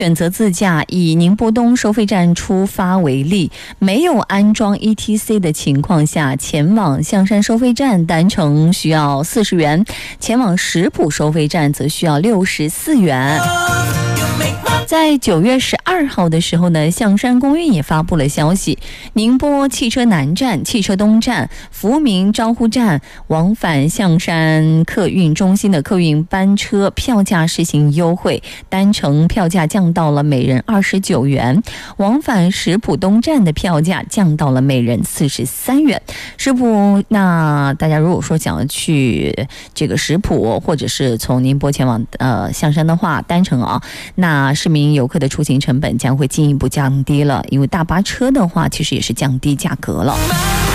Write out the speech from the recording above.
选择自驾，以宁波东收费站出发为例，没有安装 ETC 的情况下，前往象山收费站单程需要40元，前往石浦收费站则需要64元。在9月12号的时候呢，象山公运也发布了消息，宁波汽车南站、汽车东站、福民招呼站往返象山客运中心的客运班车票价实行优惠，单程票价降到了每人29元，往返石浦东站的票价降到了每人43元。石浦，那大家如果说想要去这个石浦，或者是从宁波前往象山的话，单程那市民游客的出行成本将会进一步降低了，因为大巴车的话其实也是降低价格了。